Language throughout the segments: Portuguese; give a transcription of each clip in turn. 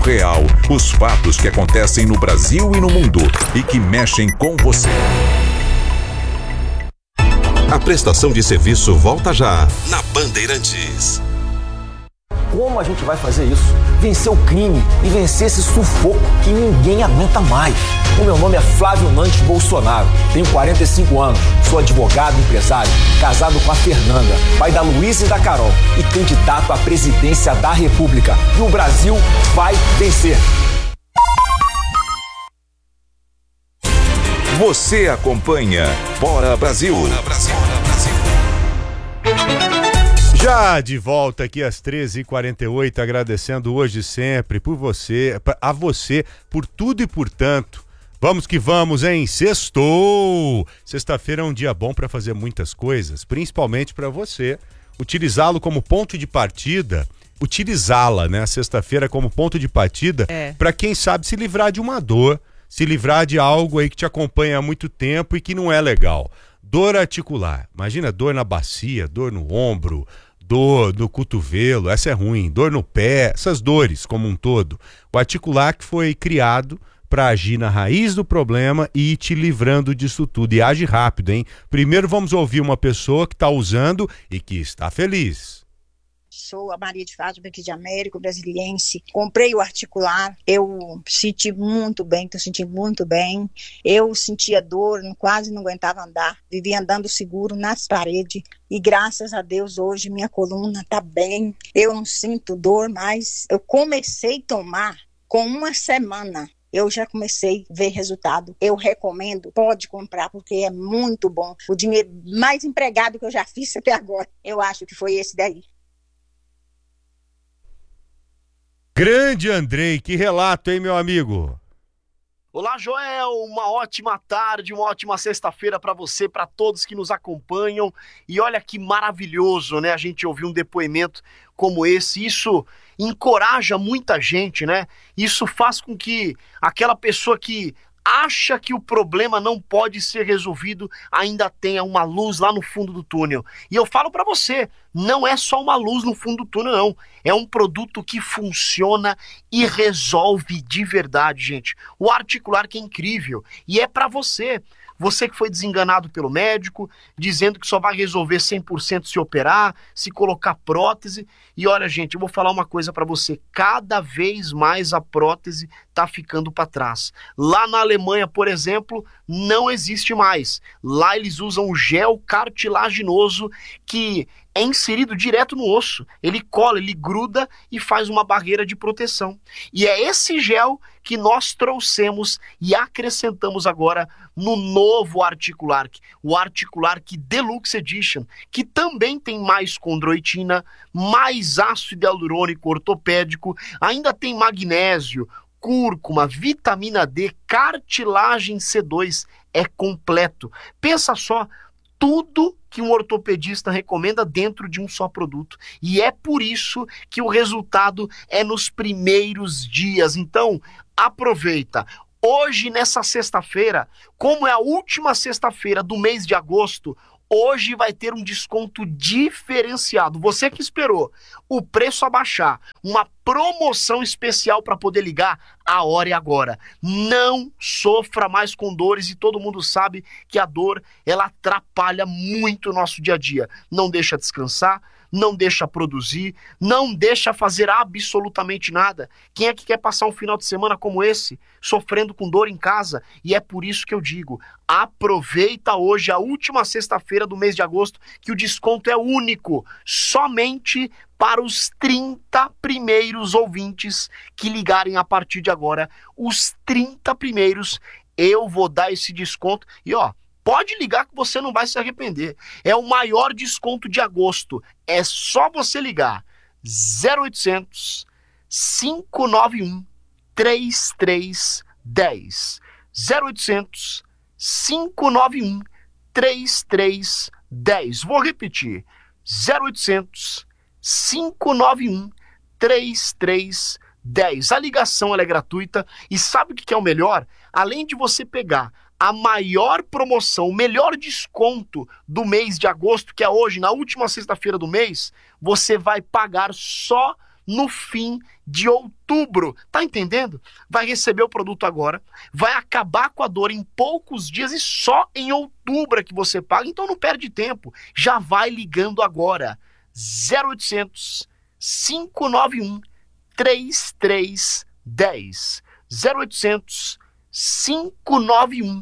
real, os fatos que acontecem no Brasil e no mundo e que mexem com você. A prestação de serviço volta já na Bandeirantes. Como a gente vai fazer isso? Vencer o crime e vencer esse sufoco que ninguém aguenta mais. O meu nome é Flávio Nantes Bolsonaro, tenho 45 anos, sou advogado, empresário, casado com a Fernanda, pai da Luísa e da Carol e candidato à presidência da República. E o Brasil vai vencer. Você acompanha Bora Brasil. Bora Brasil. Já de volta aqui às 13h48, agradecendo hoje sempre por você, a você, por tudo e por tanto. Vamos que vamos, hein? Sextou! Sexta-feira é um dia bom para fazer muitas coisas, principalmente para você utilizá-lo como ponto de partida, utilizá-la, né? Sexta-feira como ponto de partida para quem sabe se livrar de uma dor, se livrar de algo aí que te acompanha há muito tempo e que não é legal. Dor articular. Imagina dor na bacia, dor no ombro, dor no cotovelo, essa é ruim, dor no pé, essas dores como um todo. O articular que foi criado para agir na raiz do problema e ir te livrando disso tudo. E age rápido, hein? Primeiro vamos ouvir uma pessoa que está usando e que está feliz. Sou a Maria de Fátima aqui de Américo, brasiliense. Comprei o articular, eu senti muito bem, estou sentindo muito bem. Eu sentia dor, quase não aguentava andar. Vivia andando seguro nas paredes. E graças a Deus hoje minha coluna está bem. Eu não sinto dor mais. Eu comecei a tomar com uma semana. Eu já comecei a ver resultado. Eu recomendo, pode comprar, porque é muito bom. O dinheiro mais empregado que eu já fiz até agora, eu acho que foi esse daí. Grande Andrei, que relato, hein, meu amigo? Olá, Joel, uma ótima tarde, uma ótima sexta-feira para você, para todos que nos acompanham. E olha que maravilhoso, né, a gente ouvir um depoimento como esse. Isso encoraja muita gente, né? Isso faz com que aquela pessoa que acha que o problema não pode ser resolvido ainda tenha uma luz lá no fundo do túnel. E eu falo para você, não é só uma luz no fundo do túnel, não. É um produto que funciona e resolve de verdade, gente. O articular que é incrível e é para você. Você que foi desenganado pelo médico, dizendo que só vai resolver 100% se operar, se colocar prótese. E olha, gente, eu vou falar uma coisa para você. Cada vez mais a prótese tá ficando para trás. Lá na Alemanha, por exemplo, não existe mais. Lá eles usam o gel cartilaginoso que é inserido direto no osso. Ele cola, ele gruda e faz uma barreira de proteção. E é esse gel que nós trouxemos e acrescentamos agora no novo Articulark, o Articulark Deluxe Edition, que também tem mais condroitina, mais ácido hialurônico ortopédico, ainda tem magnésio, cúrcuma, vitamina D, cartilagem C2, é completo. Pensa só, tudo que um ortopedista recomenda dentro de um só produto. E é por isso que o resultado é nos primeiros dias. Então, aproveita. Hoje, nessa sexta-feira, como é a última sexta-feira do mês de agosto, hoje vai ter um desconto diferenciado. Você que esperou o preço abaixar, uma promoção especial para poder ligar, a hora é agora. Não sofra mais com dores e todo mundo sabe que a dor, ela atrapalha muito o nosso dia a dia. Não deixa descansar, não deixa produzir, não deixa fazer absolutamente nada. Quem é que quer passar um final de semana como esse, sofrendo com dor em casa? E é por isso que eu digo, aproveita hoje, a última sexta-feira do mês de agosto, que o desconto é único, somente para os 30 primeiros ouvintes que ligarem a partir de agora. Os 30 primeiros, eu vou dar esse desconto. E ó, pode ligar que você não vai se arrepender. É o maior desconto de agosto. É só você ligar. 0800 591 3310. 0800 591 3310. Vou repetir. 0800 591 3310. A ligação ela é gratuita e sabe o que é o melhor? Além de você pegar a maior promoção, o melhor desconto do mês de agosto, que é hoje, na última sexta-feira do mês, você vai pagar só no fim de outubro. Tá entendendo? Vai receber o produto agora, vai acabar com a dor em poucos dias e só em outubro é que você paga. Então não perde tempo. Já vai ligando agora. 0800 591 3310. 0800 591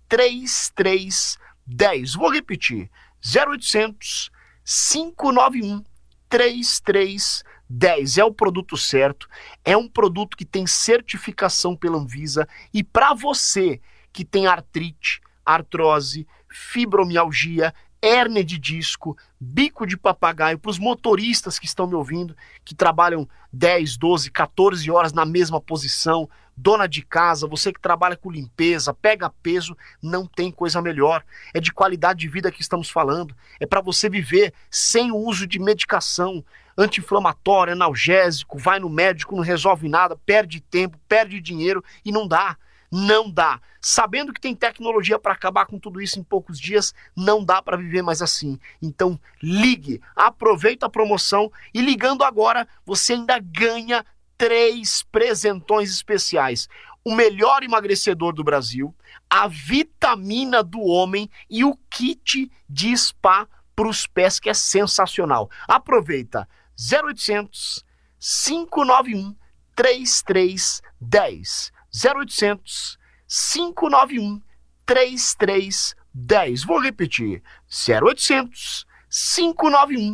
3310. Vou repetir. 0800 591 3310. É o produto certo, é um produto que tem certificação pela Anvisa e para você que tem artrite, artrose, fibromialgia, hérnia de disco, bico de papagaio, para os motoristas que estão me ouvindo, que trabalham 10, 12, 14 horas na mesma posição, dona de casa, você que trabalha com limpeza, pega peso, não tem coisa melhor. É de qualidade de vida que estamos falando. É para você viver sem o uso de medicação anti-inflamatório, analgésico, vai no médico, não resolve nada, perde tempo, perde dinheiro e não dá. Não dá. Sabendo que tem tecnologia para acabar com tudo isso em poucos dias, não dá para viver mais assim. Então ligue, aproveita a promoção e ligando agora você ainda ganha 3 presentões especiais. O melhor emagrecedor do Brasil, a vitamina do homem e o kit de spa para os pés, que é sensacional. Aproveita. 0800 591 3310. 0800 591 3310. Vou repetir. 0800 591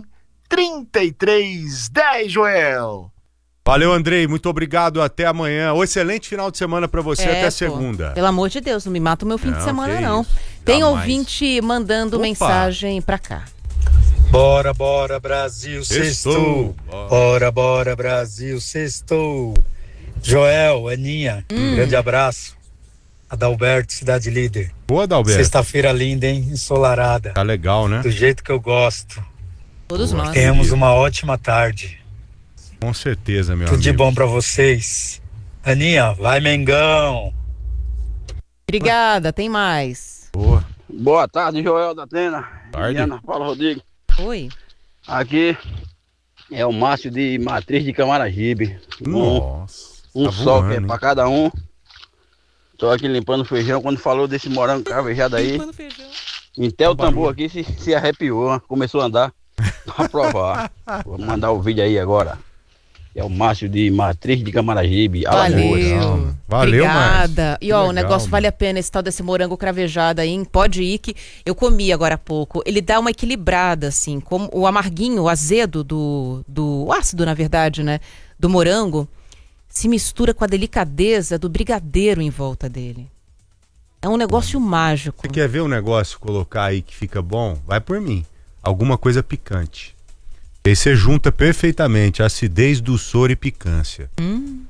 3310, Joel. Valeu, Andrei, muito obrigado, até amanhã. Um excelente final de semana pra você, até segunda. Pelo amor de Deus, não me mata o meu fim de semana, não. Isso, tem jamais. ouvinte mandando mensagem pra cá. Bora, bora, Brasil, sextou. Bora, bora, Brasil, sextou. Joel, Aninha, grande abraço. Adalberto, Cidade Líder. Boa, Adalberto. Sexta-feira linda, hein? Ensolarada. Tá legal, né? Do jeito que eu gosto. Todos nós. Tenhamos uma ótima tarde. Com certeza, meu Tudo de amigo. bom pra vocês. Aninha, vai Mengão. Obrigada, tem mais. Boa. Boa tarde, Joel da Atena. Tarde. Ana Paula Rodrigues. Oi. Aqui é o Márcio de Matriz de Camaragibe. Nossa. Um tá sol voando, que é hein? pra cada um. Tô aqui limpando feijão. Quando falou desse morango cravejado aí, até o tambor aqui se arrepiou, começou a andar pra provar. Vou mandar o vídeo aí agora. É o Márcio de Matriz de Camaragibe. Valeu. Valeu, Obrigada. Márcio. E ó, Que o negócio legal, vale a pena, esse tal desse morango cravejado aí, hein? Pode ir que eu comi agora há pouco. Ele dá uma equilibrada, assim, como o amarguinho, o azedo o ácido, na verdade, né? Do morango, se mistura com a delicadeza do brigadeiro em volta dele. É um negócio mágico. Você quer ver um negócio colocar aí que fica bom? Vai por mim. Alguma coisa picante. E aí você junta perfeitamente a acidez, doçor e picância. Não,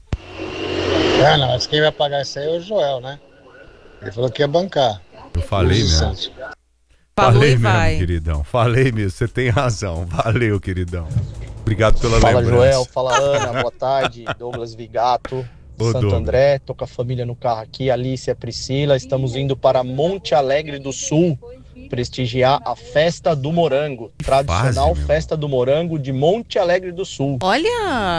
mas quem vai pagar isso aí é o Joel, né? Ele falou que ia bancar. Eu falei Lúcio mesmo. Santos. Falou Falei e mesmo, vai. queridão. Falei mesmo, você tem razão. Valeu, queridão. Obrigado pela Fala lembrança. Joel, fala Ana, boa tarde, Douglas Vigato, Ô, Santo Douglas. André, tô com a família no carro aqui, Alice, Priscila, estamos indo para Monte Alegre do Sul, prestigiar a Festa do Morango, tradicional fase, meu. Festa do Morango de Monte Alegre do Sul. Olha!